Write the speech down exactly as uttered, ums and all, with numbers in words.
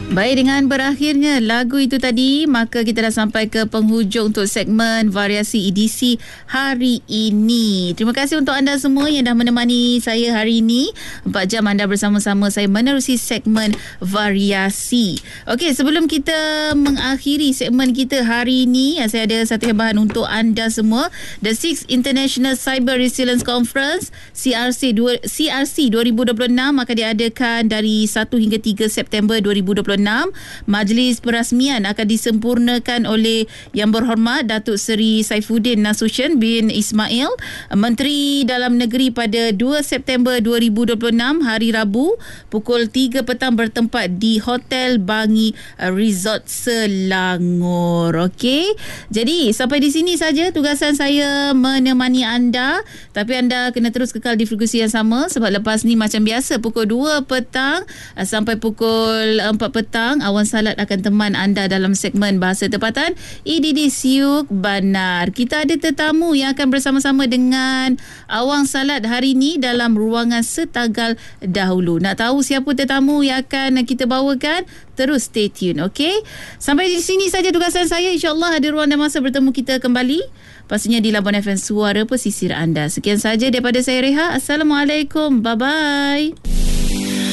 Baik, dengan berakhirnya lagu itu tadi, maka kita dah sampai ke penghujung untuk segmen Variasi E D C hari ini. Terima kasih untuk anda semua yang dah menemani saya hari ini. Empat jam anda bersama-sama saya menerusi segmen Variasi. Okey, sebelum kita mengakhiri segmen kita hari ini, saya ada satu hembahan untuk anda semua. The Sixth International Cyber Resilience Conference C R C C R C dua ribu dua puluh enam akan diadakan dari satu hingga tiga September dua ribu dua puluh enam. Majlis perasmian akan disempurnakan oleh Yang Berhormat Datuk Seri Saifuddin Nasution bin Ismail, Menteri Dalam Negeri, pada dua September dua ribu dua puluh enam hari Rabu pukul tiga petang bertempat di Hotel Bangi Resort Selangor. Okey. Jadi sampai di sini saja tugasan saya menemani anda, tapi anda kena terus kekal di frekuensi yang sama sebab lepas ni macam biasa pukul dua petang sampai pukul empat petang Awan Salat akan teman anda dalam segmen Bahasa Tempatan E D D Siuk Banar. Kita ada tetamu yang akan bersama-sama dengan Awang Salat hari ini dalam ruangan Setagal Dahulu. Nak tahu siapa tetamu yang akan kita bawakan? Terus stay tune, okey? Sampai di sini saja tugasan saya. InsyaAllah ada ruang dan masa bertemu kita kembali, pastinya di Labuan F M, suara pesisir anda. Sekian saja daripada saya, Reha. Assalamualaikum. Bye-bye.